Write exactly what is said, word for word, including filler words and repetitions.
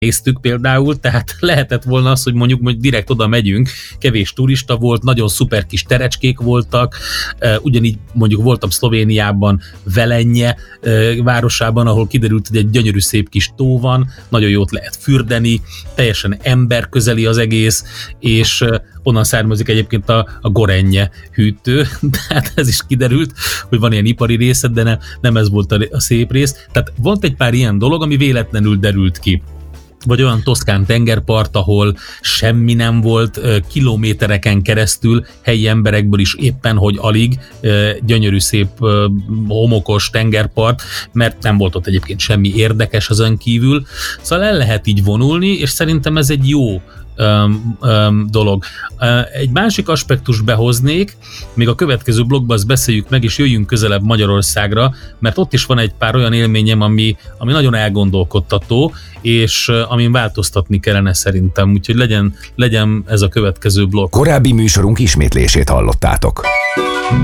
néztük például, tehát lehetett volna az, hogy mondjuk hogy direkt oda megyünk, kevés turista volt, nagyon szuper kis terecskék voltak, ugyanígy mondjuk voltam Szlovéniában, Velenje városában, ahol kiderült, hogy egy gyönyörű szép kis tó van, nagyon jót lehet fürdeni, teljesen emberközeli az egész, és onnan származik egyébként a, a Gorenje hűtő, tehát ez is kiderült, hogy van ilyen ipari része, de ne, nem ez volt a, a szép rész. Tehát volt egy pár ilyen dolog, ami véletlenül derült ki. Vagy olyan toszkán tengerpart, ahol semmi nem volt, kilométereken keresztül helyi emberekből is éppen, hogy alig, gyönyörű szép homokos tengerpart, mert nem volt ott egyébként semmi érdekes azon kívül. Szóval el lehet így vonulni, és szerintem ez egy jó Um, um, dolog. Uh, egy másik aspektus behoznék, még a következő blogban azt beszéljük meg, és jöjjünk közelebb Magyarországra, mert ott is van egy pár olyan élményem, ami, ami nagyon elgondolkodtató, és uh, amin változtatni kellene szerintem, úgyhogy legyen, legyen ez a következő blog. Korábbi műsorunk ismétlését hallottátok.